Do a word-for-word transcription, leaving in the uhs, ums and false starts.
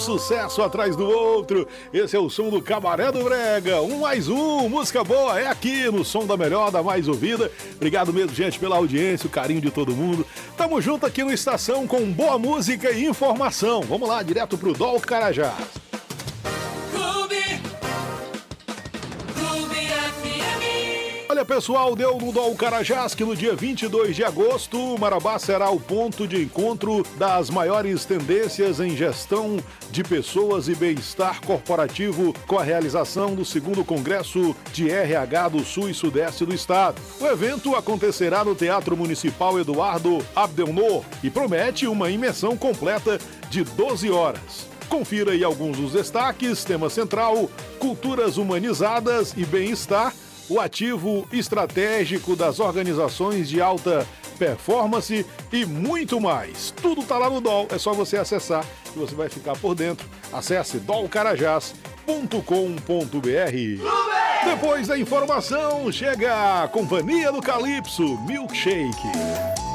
Sucesso atrás do outro, esse é o som do Cabaré do Brega, um mais um, música boa, é aqui no Som da Melhor, da mais ouvida. Obrigado mesmo, gente, pela audiência, o carinho de todo mundo. Tamo junto aqui no Estação com boa música e informação. Vamos lá, direto pro Dol Carajás. Olha, pessoal, deu no Dol Carajás que no dia vinte e dois de agosto, Marabá será o ponto de encontro das maiores tendências em gestão de pessoas e bem-estar corporativo, com a realização do segundo Congresso de R H do Sul e Sudeste do Estado. O evento acontecerá no Teatro Municipal Eduardo Abdelnour e promete uma imersão completa de doze horas. Confira aí alguns dos destaques: tema central, culturas humanizadas e bem-estar, o ativo estratégico das organizações de alta performance e muito mais. Tudo tá lá no D O L, é só você acessar e você vai ficar por dentro. Acesse dol carajás ponto com ponto br. Depois da informação, chega a Companhia do Calypso, Milkshake.